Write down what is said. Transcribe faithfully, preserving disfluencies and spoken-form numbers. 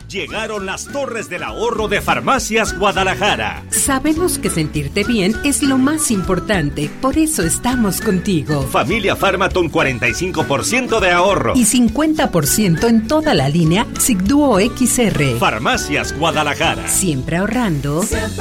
Llegaron las torres del ahorro de Farmacias Guadalajara. Sabemos que sentirte bien es lo más importante, por eso estamos contigo. Familia Farmaton, cuarenta y cinco por ciento de ahorro. Y cincuenta por ciento en toda la línea Sigduo X R. Farmacias Guadalajara. Siempre ahorrando.